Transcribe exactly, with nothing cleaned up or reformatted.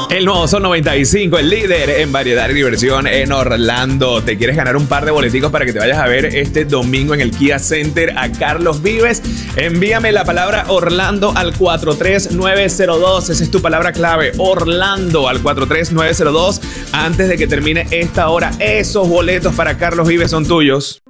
El nuevo Sol noventa y cinco, el líder en variedad y diversión en Orlando. ¿Te quieres ganar un par de boleticos para que te vayas a ver este domingo en el Kia Center a Carlos Vives? Envíame la palabra Orlando al cuatro tres nueve cero dos. Esa es tu palabra clave, Orlando, al cuatro tres nueve cero dos. Antes de que termine esta hora, esos boletos para Carlos Vives son tuyos.